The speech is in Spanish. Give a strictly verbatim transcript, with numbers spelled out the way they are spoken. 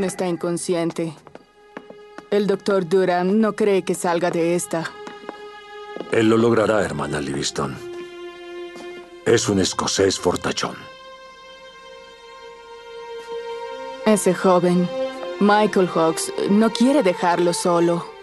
está inconsciente. El doctor Durham no cree que salga de esta. Él lo logrará, hermana Livingston. Es un escocés fortachón. Ese joven, Michael Hawkes, no quiere dejarlo solo.